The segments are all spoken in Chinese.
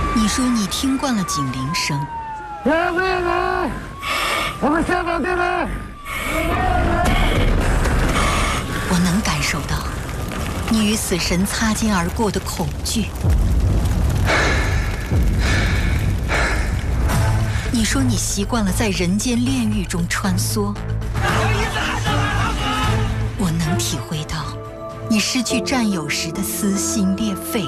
你说你听惯了警铃声， 我们下岗电来。 我能感受到你与死神擦肩而过的恐惧。你说你习惯了在人间炼狱中穿梭，我能体会到你失去战友时的撕心裂肺。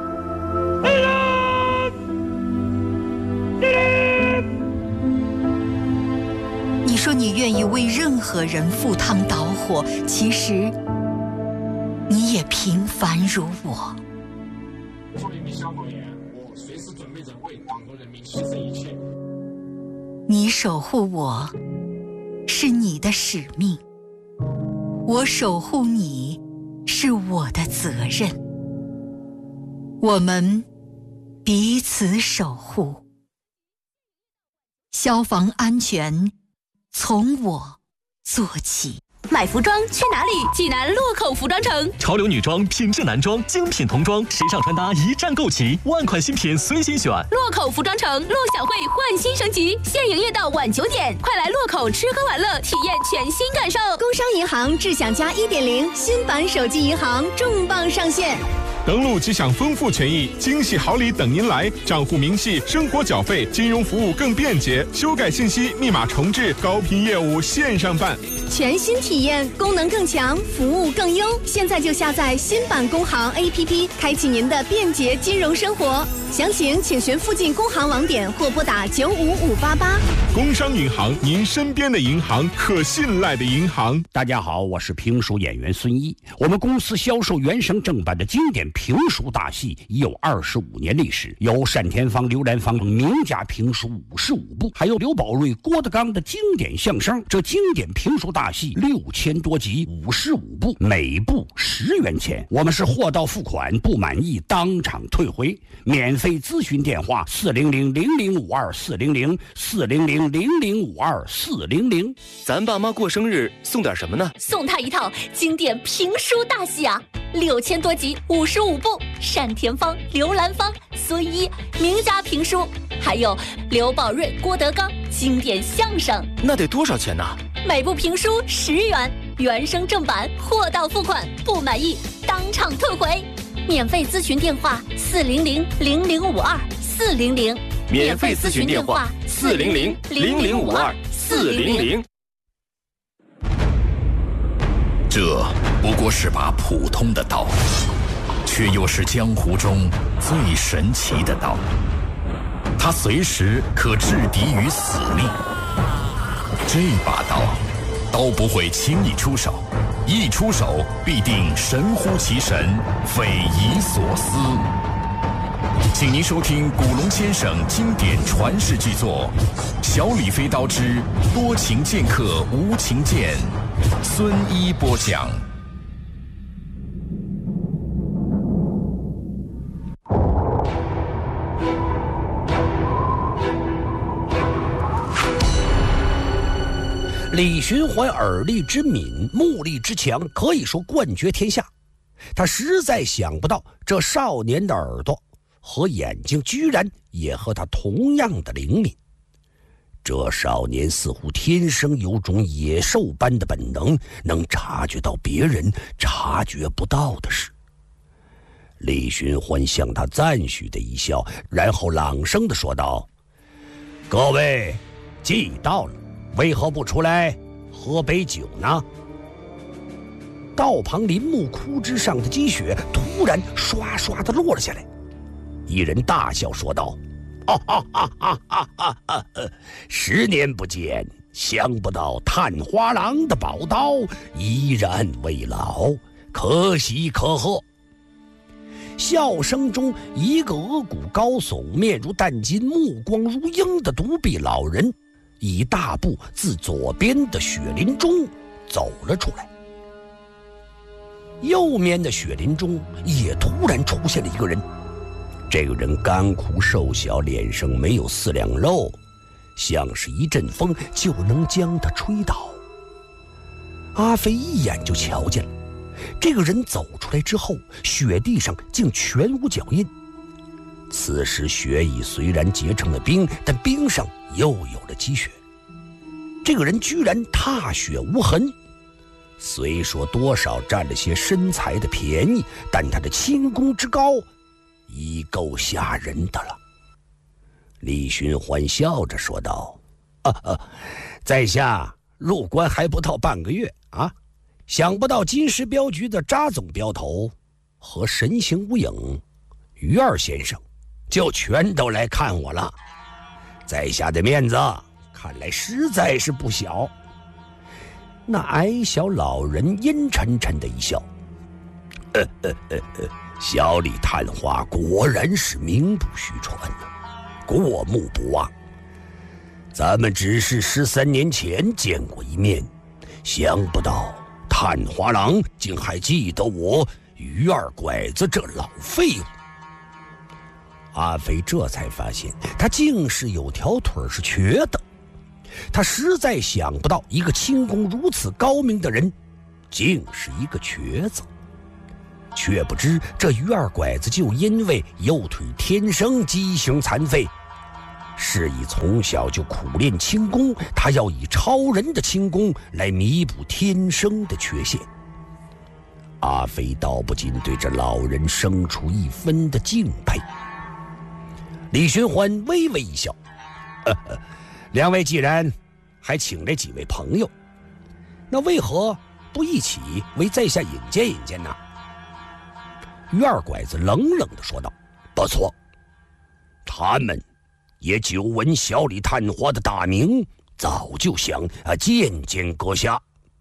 你说你愿意为任何人赴汤蹈火，其实你也平凡如我。 作为一名消防员，我随时准备着为党和人民牺牲一切。 你守护我，是你的使命；我守护你，是我的责任。我们彼此守护，消防安全从我做起。 买服装去哪里？济南洛口服装城， 潮流女装、品质男装、精品童装、时尚穿搭一站购齐，万款新品随心选。 洛口服装城陆小慧焕新升级，现营业到晚9点，快来洛口吃喝玩乐，体验全新感受。 工商银行智享加1.0新版手机银行重磅上线。 登录即享丰富权益，惊喜好礼等您来，账户明细、生活缴费、金融服务更便捷，修改信息、密码重置，高频业务线上办， 全新体验，功能更强，服务更优。现在就下载新版工行 APP， 开启您的便捷金融生活。详情请询附近工行网点或拨打95588。 工商银行，您身边的银行，可信赖的银行。 大家好，我是评书演员孙一。我们公司销售原声正版的经典评书大戏已有25年历史，有单田芳、刘兰芳名家评书55部，还有刘宝瑞、郭德纲的经典相声。这经典评书大戏6000多集，55部，每部10元钱。我们是货到付款，不满意当场退回。免费咨询电话400-0052-400，400-0052-400。 咱爸妈过生日送点什么呢？ 送他一套经典评书大戏啊，6000多集，55部，单田芳、刘兰芳、孙一名家评书，还有刘宝瑞、郭德纲经典相声。 那得多少钱呢？ 每部评书10元，原声正版，货到付款，不满意当场退回。免费咨询电话400-0052-400， 免费咨询电话400-0052-400。 这不过是把普通的刀，却又是江湖中最神奇的刀。它随时可制敌于死地。这把刀，刀不会轻易出手，一出手必定神乎其神，匪夷所思。请您收听古龙先生经典传世巨作《小李飞刀之多情剑客无情剑》，孙一播讲。 李寻欢耳力之敏，目力之强，可以说冠绝天下。他实在想不到，这少年的耳朵和眼睛居然也和他同样的灵敏。这少年似乎天生有种野兽般的本能，能察觉到别人察觉不到的事。李寻欢向他赞许的一笑，然后朗声地说道：“各位，既到了，为何不出来喝杯酒呢？”道旁林木枯枝上的积雪突然刷刷地落了下来，一人大笑说道：“10年不见，想不到探花郎的宝刀依然未老，可喜可贺。”笑声中，一个额骨高耸、面如淡金、目光如鹰的独臂老人以大步自左边的雪林中走了出来。右面的雪林中也突然出现了一个人，这个人干枯瘦小，脸上没有4两肉，像是一阵风就能将他吹倒。阿飞一眼就瞧见了，这个人走出来之后，雪地上竟全无脚印。 此时雪已虽然结成了冰，但冰上又有了积雪。这个人居然踏雪无痕，虽说多少占了些身材的便宜，但他的轻功之高已够吓人的了。李寻欢笑着说道：在下入关还不到半个月啊，想不到金石镖局的扎总镖头和神行无影于二先生就全都来看我了，在下的面子看来实在是不小。那矮小老人阴沉沉的一笑，小李探花果然是名不虚传呐，过目不忘。咱们只是13年前见过一面，想不到探花郎竟还记得我于二拐子这老废物。阿飞这才发现他竟是有条腿是瘸的，他实在想不到一个轻功如此高明的人竟是一个瘸子，却不知这于二拐子就因为右腿天生畸形残废，是以从小就苦练轻功，他要以超人的轻功来弥补天生的缺陷。阿飞倒不禁对这老人生出一分的敬佩。李寻欢微微一笑，两位既然还请来几位朋友，那为何不一起为在下引荐引荐呢？于二拐子冷冷地说道：不错，他们也久闻小李探花的大名，早就想见见阁下。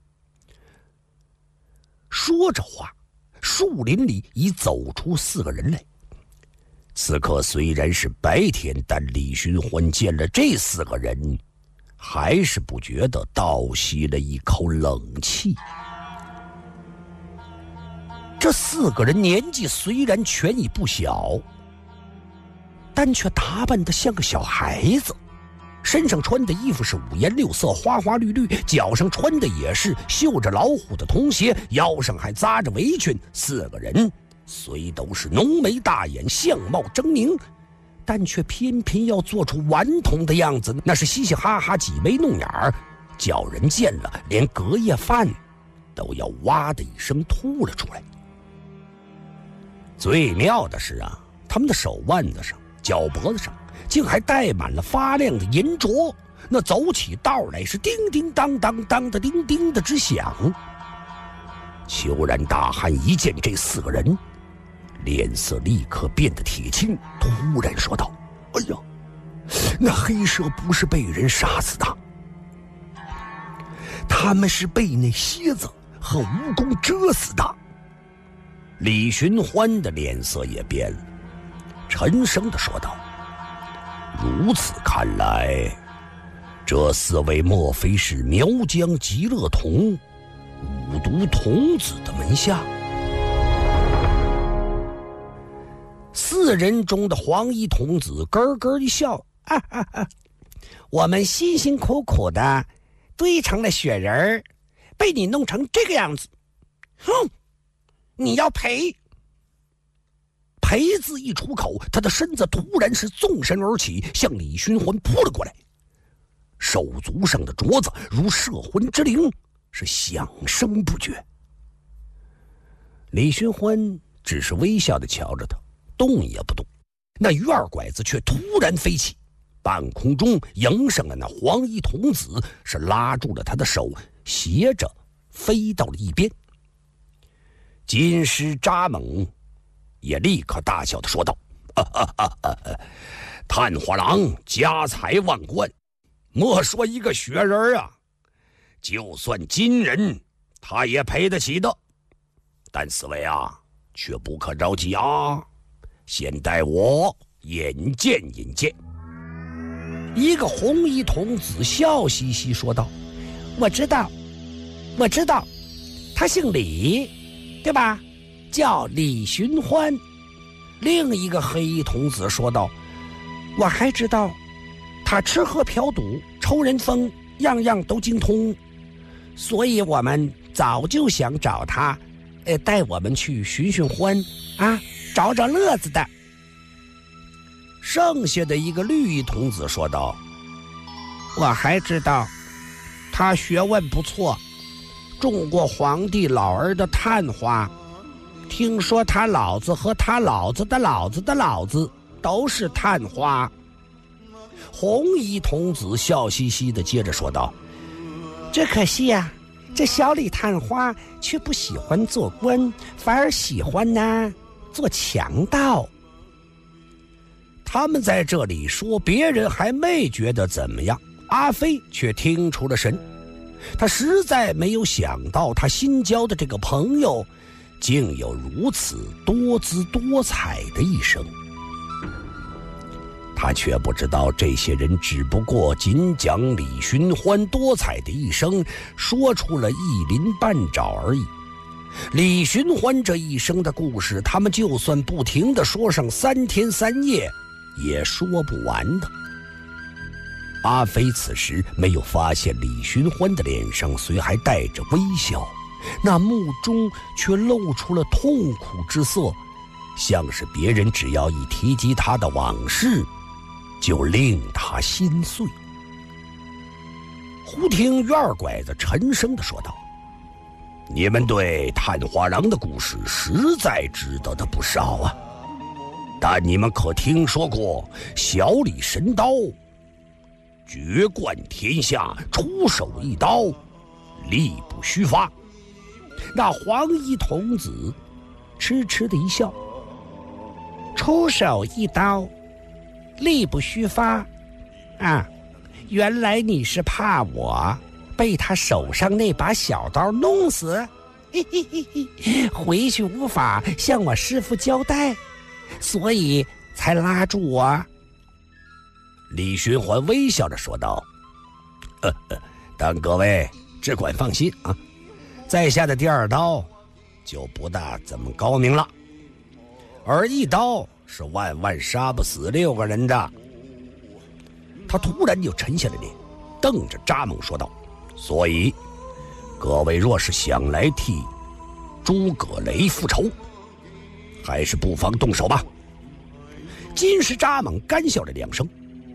说着话，树林里已走出4个人来。此刻虽然是白天，但李寻欢见了这4个人，还是不觉得倒吸了一口冷气。这4个人年纪虽然全已不小，但却打扮得像个小孩子，身上穿的衣服是5颜6色、花花绿绿，脚上穿的也是绣着老虎的铜鞋，腰上还扎着围裙。4个人虽都是浓眉大眼，相貌狰狞，但却偏偏要做出顽童的样子，那是嘻嘻哈哈、挤眉弄眼儿，叫人见了连隔夜饭都要哇的一声吐了出来。最妙的是啊，他们的手腕子上、脚脖子上竟还带满了发亮的银镯，那走起道来是叮叮当当当的叮叮的直响。邱然大汉一见这4个人，脸色立刻变得铁青，突然说道：哎呀，那黑蛇不是被人杀死的，他们是被那蝎子和蜈蚣蛰死的。李寻欢的脸色也变了，沉声地说道：如此看来，这4位莫非是苗疆极乐童五毒童子的门下？4人中的黄衣童子咯咯一笑：我们辛辛苦苦的堆成了雪人，被你弄成这个样子，哼！你要赔！赔字一出口，他的身子突然是纵身而起，向李寻欢扑了过来。手足上的镯子如摄魂之铃，是响声不绝。李寻欢只是微笑地瞧着他，动也不动。那于二拐子却突然飞起，半空中迎上了那黄衣童子，是拉住了他的手，斜着飞到了一边。金狮扎猛也立刻大笑地说道：探花郎家财万贯，莫说一个雪人啊，就算金人他也赔得起的。但4位啊，却不可着急啊，先带我引荐引荐。一个红衣童子笑嘻嘻说道：我知道，他姓李，对吧？叫李寻欢。另一个黑衣童子说道：我还知道，他吃喝嫖赌抽人风，样样都精通，所以我们早就想找他，带我们去寻寻欢啊，找找乐子的。 剩下的一个绿衣童子说道：“ 我还知道，他学问不错，种过皇帝老儿的探花。听说他老子和他老子的老子的老子都是探花。” 红衣童子笑嘻嘻地接着说道：“ 这可惜呀，这小李探花却不喜欢做官，反而喜欢做强盗。” 他们在这里说，别人还没觉得怎么样，阿飞却听出了神。他实在没有想到，他新交的这个朋友竟有如此多姿多彩的一生。他却不知道，这些人只不过仅将李寻欢多彩的一生说出了一鳞半爪而已。李寻欢这一生的故事，他们就算不停地说上3天3夜也说不完的。阿飞此时没有发现李寻欢的脸上虽还带着微笑，那目中却露出了痛苦之色，像是别人只要一提及他的往事就令他心碎。忽听院拐子沉声地说道：“你们对探花郎的故事实在知道的不少啊，但你们可听说过小李神刀，绝冠天下，出手一刀，力不虚发？”那黄衣童子痴痴的一笑：“ 出手一刀，力不虚发啊！原来你是怕我被他手上那把小刀弄死，嘿嘿嘿嘿，回去无法向我师父交代，所以才拉住我。” 李寻欢微笑着说道：“但各位只管放心啊，在下的第2刀就不大怎么高明了，而1刀是万万杀不死6个人的。”他突然就沉下了脸，瞪着扎猛说道：“所以各位若是想来替诸葛雷复仇，还是不妨动手吧。”金石扎猛干笑了2声：“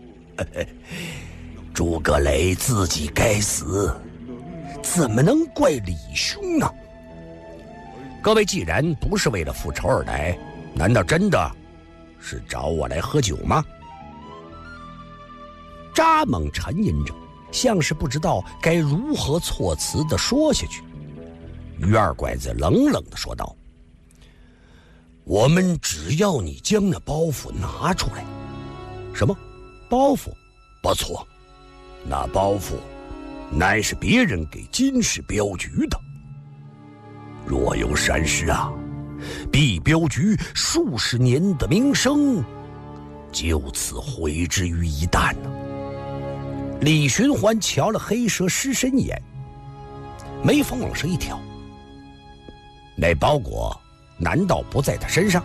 诸葛雷自己该死，怎么能怪李兄呢？各位既然不是为了复仇而来，难道真的是找我来喝酒吗？”扎猛沉吟着，像是不知道该如何措辞地说下去。于二拐子冷冷地说道：“我们只要你将那包袱拿出来。”“什么包袱？”“不错，那包袱乃是别人给金氏镖局的。若有闪失啊，必镖局数十年的名声就此毁之于一旦呢。”李寻欢瞧了黑蛇尸身一眼，眉峰往上一挑：“那包裹难道不在他身上？”“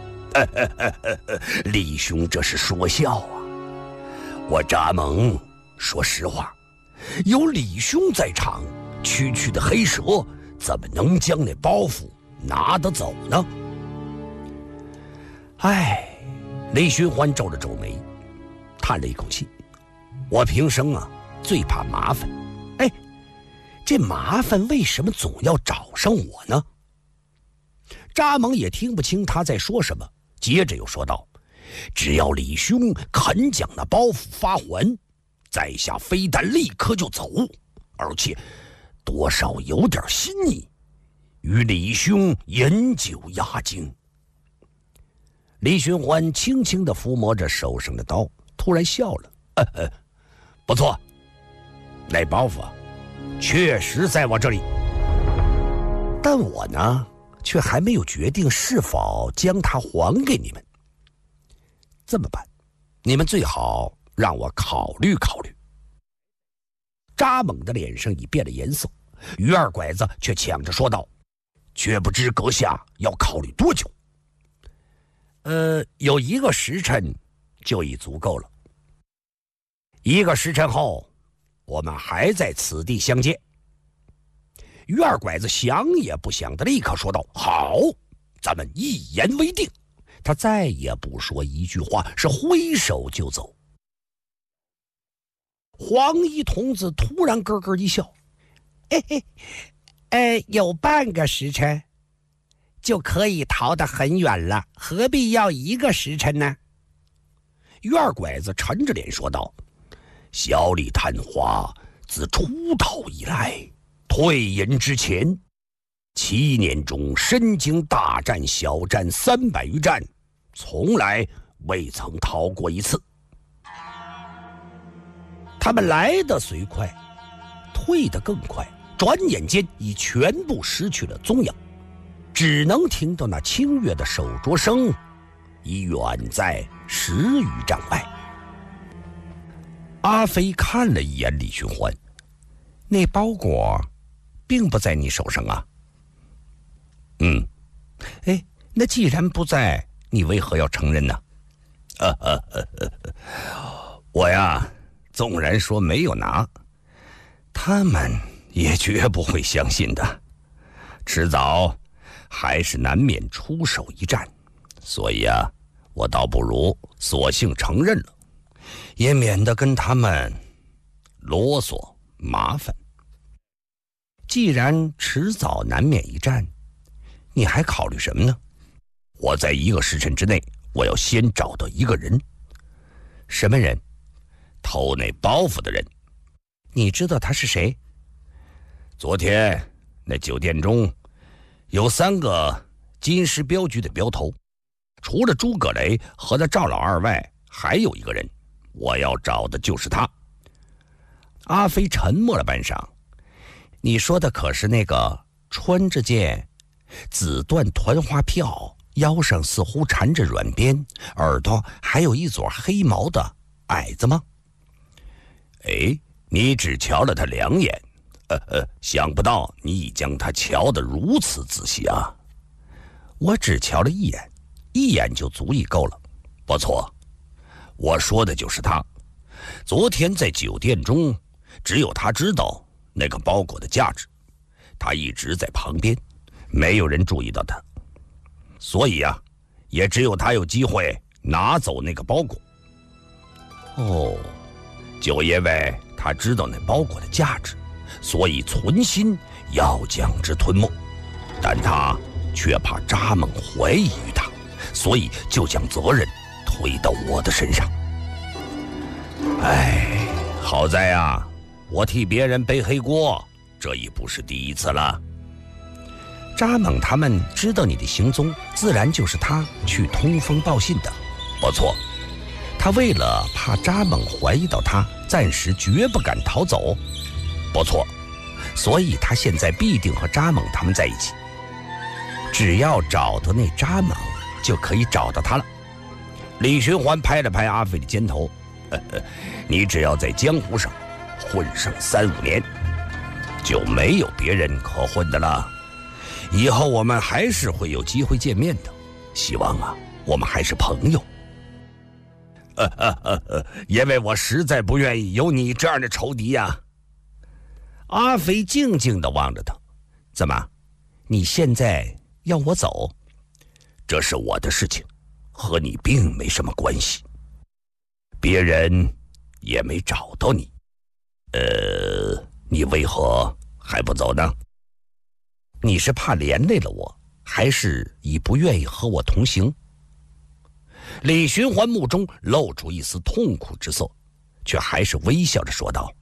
李兄这是说笑啊！我扎猛说实话，有李兄在场，区区的黑蛇怎么能将那包袱拿得走呢？”哎，李寻欢皱了皱眉，叹了一口气：“我平生啊最怕麻烦，哎，这麻烦为什么总要找上我呢？”扎猛也听不清他在说什么，接着又说道：“只要李兄肯将那包袱发还，在下非但立刻就走，而且多少有点心意，与李兄饮酒压惊。”李寻欢轻轻地抚摸着手上的刀，突然笑了：“不错，那包袱确实在我这里，但我呢，却还没有决定是否将它还给你们。这么办，你们最好让我考虑考虑。”扎猛的脸上已变了颜色，于二拐子却抢着说道：“却不知阁下要考虑多久？”“有1个时辰就已足够了。1个时辰后，我们还在此地相见。”于二拐子想也不想的立刻说道：“好，咱们一言为定。” 他再也不说一句话，是挥手就走。黄衣童子突然咯咯一笑：“有半个时辰就可以逃得很远了，何必要1个时辰呢？”院拐子沉着脸说道：“小李探花自出道以来，退隐之前7年中身经大战小战300余战，从来未曾逃过一次。他们来得虽快，退得更快，转眼间已全部失去了踪影，只能听到那清越的手镯声已远在10余丈外。”阿飞看了一眼李寻欢：“那包裹并不在你手上啊？”“那既然不在，你为何要承认呢？”“我呀，纵然说没有拿，他们也绝不会相信的，迟早还是难免出手一战，所以啊，我倒不如索性承认了，也免得跟他们啰嗦麻烦。既然迟早难免一战，你还考虑什么呢？我在1个时辰之内，我要先找到一个人。”“什么人？”“偷那包袱的人。”“你知道他是谁？”“昨天那酒店中有3个金石镖局的镖头，除了诸葛雷和那赵老二外，还有一个人，我要找的就是他。”阿飞沉默了半晌：“你说的可是那个穿着件紫缎团花票，腰上似乎缠着软鞭，耳朵还有一撮黑毛的矮子吗？”“你只瞧了他2眼，想不到你已将他瞧得如此仔细啊。”“我只瞧了1眼，1眼就足以够了。”“不错，我说的就是他。昨天在酒店中，只有他知道那个包裹的价值，他一直在旁边，没有人注意到他，所以啊，也只有他有机会拿走那个包裹。”“就因为他知道那包裹的价值，所以存心要将之吞没，但他却怕扎猛怀疑于他，所以就将责任推到我的身上。好在啊，我替别人背黑锅，这已不是第一次了。”“扎猛他们知道你的行踪，自然就是他去通风报信的。”“不错，他为了怕扎猛怀疑到他，暂时绝不敢逃走。”“不错，所以他现在必定和扎猛他们在一起。只要找到那扎猛，就可以找到他了。”李寻欢拍了拍阿飞的肩头：“你只要在江湖上混上3-5年，就没有别人可混的了。以后我们还是会有机会见面的，希望啊，我们还是朋友。”“因为我实在不愿意有你这样的仇敌呀。”阿飞静静地望着他：“怎么，你现在要我走？”“这是我的事情，和你并没什么关系。别人也没找到你。你为何还不走呢？你是怕连累了我，还是已不愿意和我同行？”李寻欢目中露出一丝痛苦之色，却还是微笑着说道：“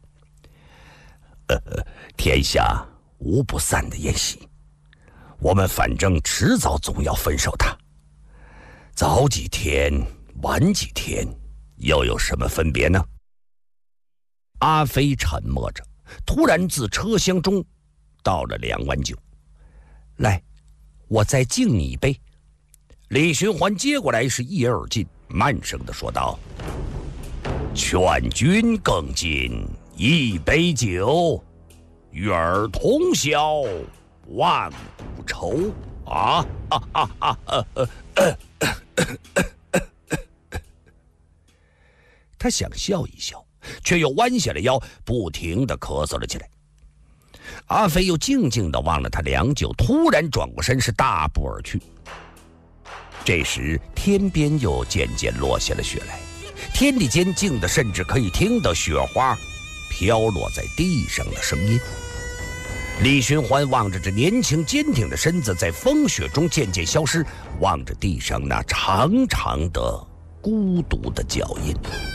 天下无不散的宴席，我们反正迟早总要分手的，早几天晚几天又有什么分别呢？”阿飞沉默着，突然自车厢中倒了2碗酒：“来，我再敬你一杯。”李寻欢接过来是一饮而尽，慢声地说道：“劝君更尽一杯酒，与尔同销万古愁啊！”他想笑一笑，却又弯下了腰，不停地咳嗽了起来。阿飞又静静地望了他良久，突然转过身，是大步而去。 这时天边又渐渐落下了雪来，天地间静得甚至可以听到雪花飘落在地上的声音。李寻欢望着这年轻坚挺的身子在风雪中渐渐消失，望着地上那长长的孤独的脚印，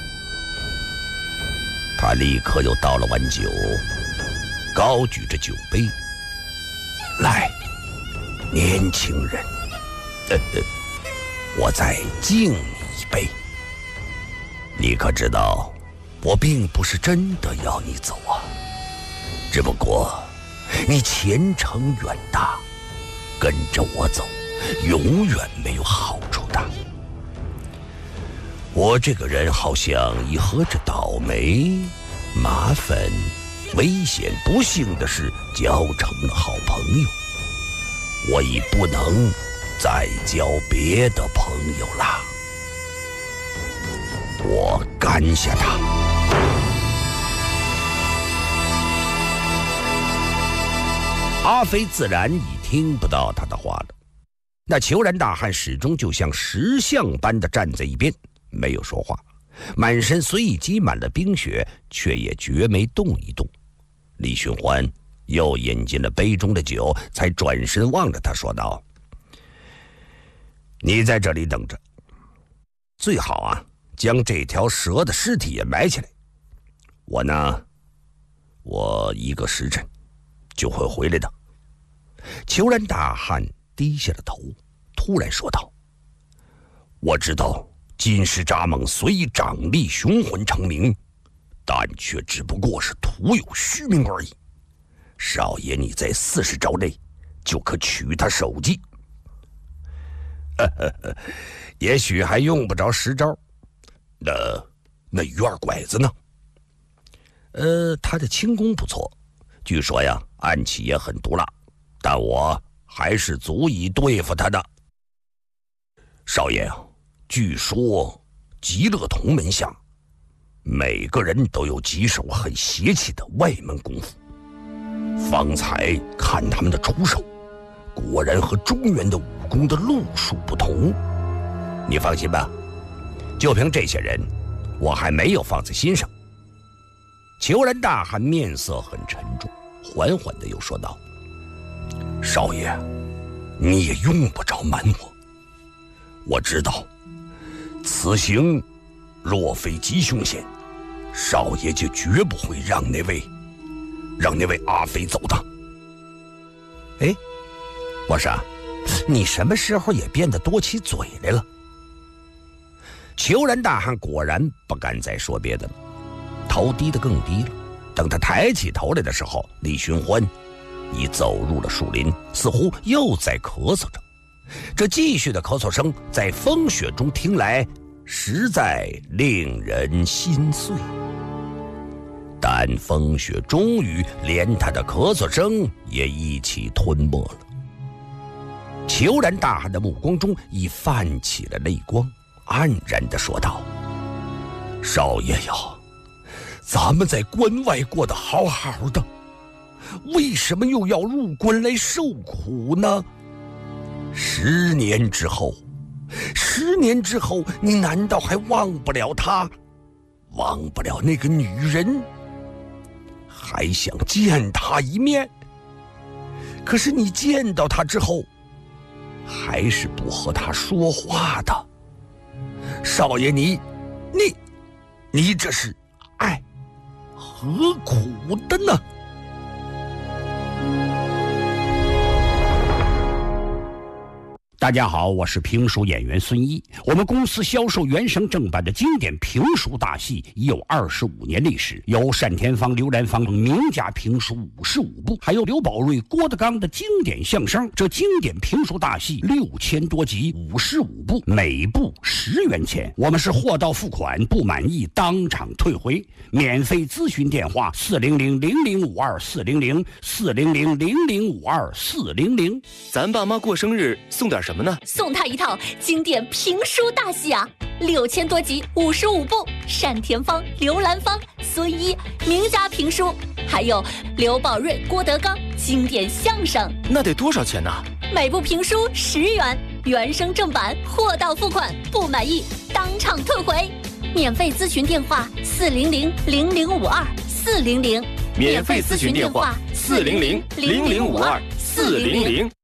他立刻又倒了碗酒，高举着酒杯，来，年轻人，我再敬你一杯。你可知道，我并不是真的要你走啊，只不过你前程远大，跟着我走永远没有好处的。我这个人好像已和这倒霉、麻烦、危险、不幸的事交成了好朋友，我已不能再交别的朋友啦。我干下他。阿飞自然已听不到他的话了，那虬髯大汉始终就像石像般的站在一边，没有说话，满身虽已积满了冰雪，却也绝没动一动。李寻欢又饮尽了杯中的酒，才转身望着他说道：你在这里等着，最好啊将这条蛇的尸体也埋起来。我一个时辰就会回来的。虬髯大汉低下了头，突然说道：我知道金石札蒙虽掌力雄浑成名，但却只不过是徒有虚名而已。少爷你在40招内就可取他首级，也许还用不着10招。那鱼二拐子呢？他的轻功不错，据说呀暗器也很毒辣，但我还是足以对付他的。少爷啊，据说极乐同门下每个人都有几手很邪气的外门功夫，方才看他们的出手，果然和中原的武功的路数不同。你放心吧，就凭这些人我还没有放在心上。虬髯大汉面色很沉重，缓缓地又说道：少爷你也用不着瞒我，我知道此行若非极凶险，少爷就绝不会让那位阿飞走的。哎，我说你什么时候也变得多起嘴来了？虬髯大汉果然不敢再说别的了，头低得更低了。等他抬起头来的时候，李寻欢已走入了树林，似乎又在咳嗽着。这继续的咳嗽声在风雪中听来，实在令人心碎。但风雪终于连他的咳嗽声也一起吞没了。虬髯大汉的目光中已泛起了泪光，黯然地说道：少爷呀，咱们在关外过得好好的，为什么又要入关来受苦呢？10年之后，你难道还忘不了他，忘不了那个女人，还想见她一面？可是你见到她之后，还是不和她说话的。少爷你这是爱何苦的呢？大家好，我是评书演员孙一。我们公司销售原声正版的经典评书大戏已有25年历史，有单田芳、刘兰芳名家评书55部，还有刘宝瑞、郭德纲的经典相声。这经典评书大戏6000多集，55部，每部10元钱。我们是货到付款，不满意当场退回。免费咨询电话400-0052-400，400-0052-400。 咱爸妈过生日送点什么呢？ 送他一套经典评书大戏啊，6000多集，55部，单田芳、刘兰芳、孙一名家评书，还有刘宝瑞、郭德纲经典相声。 那得多少钱呢？ 每部评书10元。 原声正版，货到付款，不满意当场退回。免费咨询电话400-0052，400。 免费咨询电话400-0052，400。